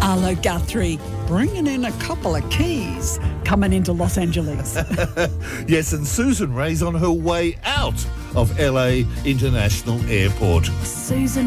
Arlo Guthrie bringing in a couple of keys coming into Los Angeles. Yes, and Susan Ray's on her way out of LA International Airport. Susan